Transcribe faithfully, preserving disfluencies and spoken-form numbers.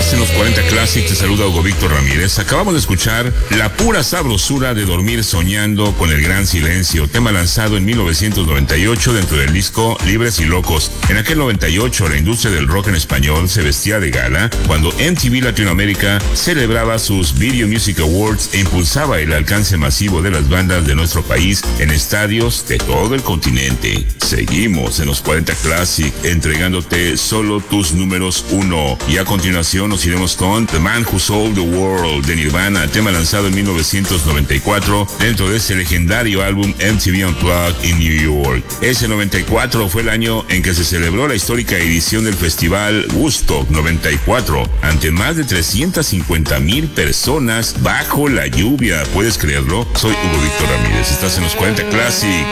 Estás en los cuarenta Classic, te saluda Hugo Víctor Ramírez. Acabamos de escuchar La pura sabrosura de dormir soñando con el gran silencio, tema lanzado en mil novecientos noventa y ocho dentro del disco Libres y Locos. En aquel noventa y ocho, la industria del rock en español se vestía de gala cuando M T V Latinoamérica celebraba sus Video Music Awards e impulsaba el alcance masivo de las bandas de nuestro país en estadios de todo el continente. Seguimos en los cuarenta Classic, entregándote solo tus números uno. Y a continuación nos iremos con The Man Who Sold the World de Nirvana, tema lanzado en mil novecientos noventa y cuatro dentro de ese legendario álbum M T V Unplugged in New York. Ese noventa y cuatro fue el año en que se celebró la histórica edición del festival Woodstock noventa y cuatro ante más de trescientas cincuenta mil personas bajo la lluvia. ¿Puedes creerlo? Soy Hugo Víctor Ramírez. Estás en los cuarenta Classic.